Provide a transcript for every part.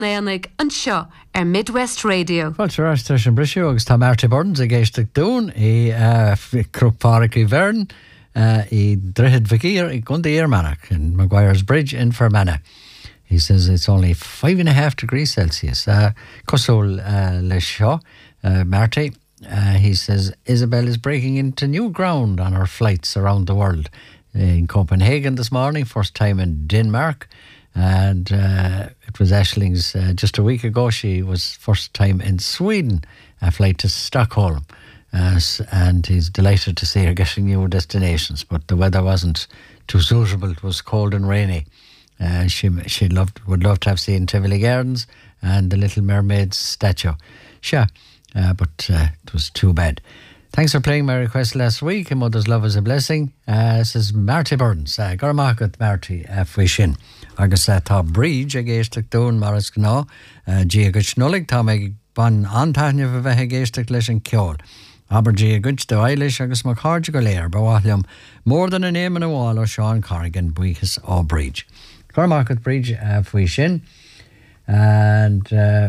Naonig an seo Midwest Radio. Well, sure, Trish and Brishu, agus tá Marty Burns a géiste dún I Crookpark I Vern, I Drihid Vakir I Gundy Manach in Maguire's Bridge in Fermanagh. He says it's only 5.5 degrees Celsius. Cosol Le Marty. He says Isabel is breaking into new ground on her flights around the world. In Copenhagen this morning, first time in Denmark. And it was Ashling's just a week ago. She was first time in Sweden, a flight to Stockholm. And he's delighted to see her getting new destinations. But the weather wasn't too suitable. It was cold and rainy. She would love to have seen Tivoli Gardens and the Little Mermaid's statue. Sure, but it was too bad. Thanks for playing my request last week. A Mother's Love is a Blessing. This is Marty Burns. Gormagat Marty Fwishin. Agus tá bridge a géisteach dún maras gná. Gia gut snullig tá me ban antahne fa bheith géisteach leis an ceol. Aber gia gut do eilish agus mag hard go léir bawalium more than a name in a wall o Sean Corrigan buchas ó bridge. Gormagat bridge Fwishin. And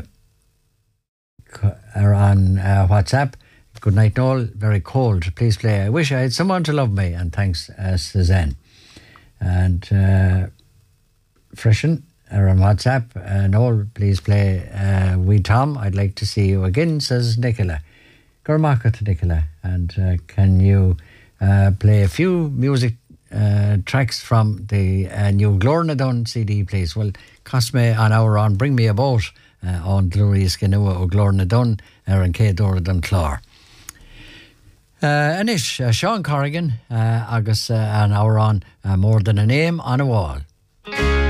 are on WhatsApp. Good night, Noel. Very cold. Please play I Wish I Had Someone to Love Me. And thanks, Suzanne. And Freshen are on WhatsApp. Noel, please play Wee Tom. I'd like to see you again, says Nicola. Gormaka to Nicola. And can you play a few music tracks from the new Glornadon CD, please? Well, cost me an hour on Bring Me a Boat on Glorious Ganua o Glornadon, Aaron K. Doradon Clár. Anish, Sean Corrigan, agus an hour on More Than a Name on a Wall.